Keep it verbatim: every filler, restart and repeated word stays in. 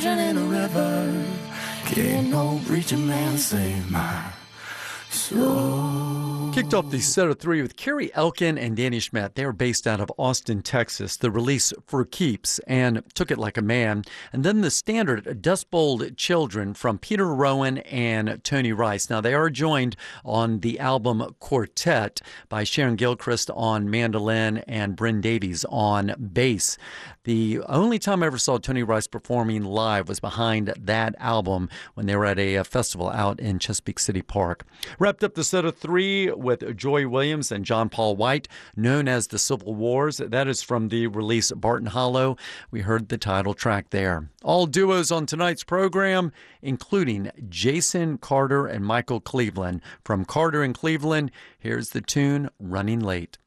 ocean in a river. Can't no preaching man save my soul. Kicked off the set of three with Carrie Elkin and Danny Schmidt. They are based out of Austin, Texas. The release For Keeps and Took It Like a Man. And then the standard Dust Bowl Children from Peter Rowan and Tony Rice. Now, they are joined on the album Quartet by Sharon Gilchrist on mandolin and Bryn Davies on bass. The only time I ever saw Tony Rice performing live was behind that album when they were at a, a festival out in Chesapeake City Park. Wrapped up the set of three with Joy Williams and John Paul White, known as the Civil Wars. That is from the release Barton Hollow. We heard the title track there. All duos on tonight's program, including Jason Carter and Michael Cleveland. From Carter and Cleveland, here's the tune Running Late.